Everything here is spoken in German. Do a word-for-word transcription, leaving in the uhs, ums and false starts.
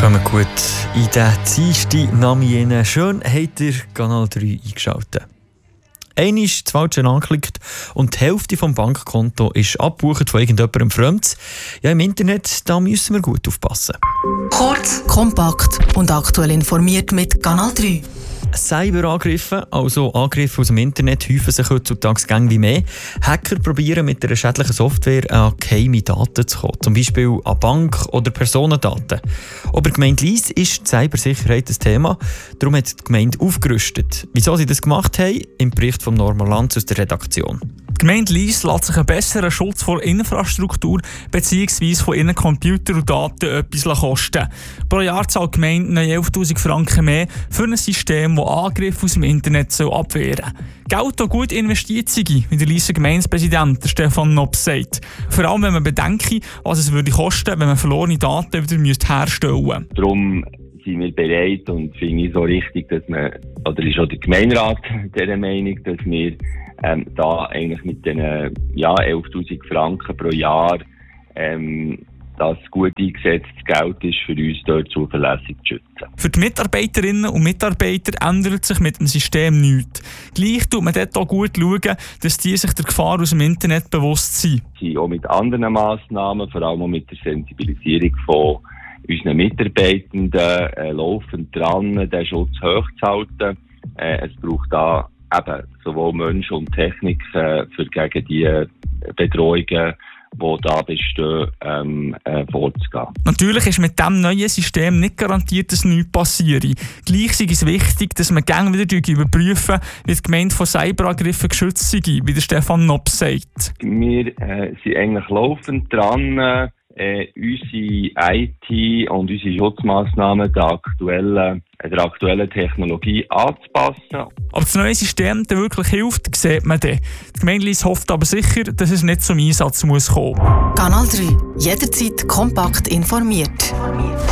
Kommen gut in den Dienstag-Nachmittag. Schön habt ihr Kanal drei eingeschaltet. Einmal das Falsche angeklickt und die Hälfte des Bankkonto ist abgebucht von irgendjemandem Fremdes. Ja, im Internet, da müssen wir gut aufpassen. Kurz, kompakt und aktuell informiert mit Kanal drei. Cyberangriffe, also Angriffe aus dem Internet, häufen sich heutzutage gäng wie mehr. Hacker probieren mit einer schädlichen Software an geheime Daten zu kommen, zum Beispiel an Bank- oder Personendaten. Aber die Gemeinde Lyss ist die Cybersicherheit ein Thema, darum hat die Gemeinde aufgerüstet. Wieso sie das gemacht haben, im Bericht von Norman Lanz aus der Redaktion. Die Gemeinde Lyss lässt sich einen besseren Schutz vor Infrastruktur bzw. von ihren Computer und Daten etwas kosten. Pro Jahr zahlt die Gemeinde elftausend Franken mehr für ein System, das Angriffe aus dem Internet abwehren soll. Geld, das gut investiert sei, wie der Lysser Gemeindepräsident Stefan Nobs sagt. Vor allem, wenn man bedenke, was es würde kosten, wenn man verlorene Daten wieder herstellen müsste. Darum sind wir bereit und finde ich so richtig, dass man, oder ist auch der Gemeinderat dieser Meinung, dass wir ähm, da eigentlich mit den ja, elftausend Franken pro Jahr ähm, das gut eingesetztes Geld ist, für uns dort zuverlässig zu schützen. Für die Mitarbeiterinnen und Mitarbeiter ändert sich mit dem System nichts. Gleich tut man dort auch gut schauen, dass die sich der Gefahr aus dem Internet bewusst sind. Sie sind auch mit anderen Massnahmen, vor allem auch mit der Sensibilisierung von unseren Mitarbeitenden, äh, laufend dran, den Schutz hochzuhalten. Äh, es braucht da eben sowohl Mensch und Technik äh, für gegen die Bedrohungen, die da bestehen, ähm, äh, vorzugehen. Natürlich ist mit diesem neuen System nicht garantiert, dass nichts passiert. Gleich ist es wichtig, dass man gerne wieder überprüfen, wie die Gemeinde von Cyberangriffen geschützt sei, wie der Stefan Nobs sagt. Wir äh, sind eigentlich laufend dran, äh, unsere I T und unsere Schutzmaßnahmen der aktuellen, der aktuellen Technologie anzupassen. Ob das neue System dann wirklich hilft, sieht man dann. Die Gemeinde Lyss hofft aber sicher, dass es nicht zum Einsatz muss kommen. Kanal drei. Jederzeit kompakt informiert.